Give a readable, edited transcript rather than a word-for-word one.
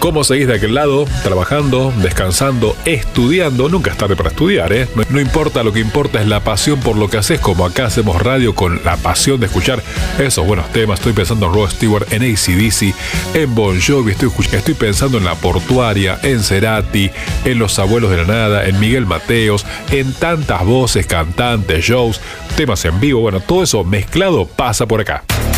¿Cómo seguís de aquel lado? Trabajando, descansando, estudiando. Nunca es tarde para estudiar, ¿eh? No importa, lo que importa es la pasión por lo que haces, como acá hacemos radio con la pasión de escuchar esos buenos temas. Estoy pensando en Rod Stewart, en AC/DC, en Bon Jovi, estoy pensando en La Portuaria, en Cerati, en Los Abuelos de la Nada, en Miguel Mateos, en tantas voces, cantantes, shows, temas en vivo. Bueno, todo eso mezclado pasa por acá.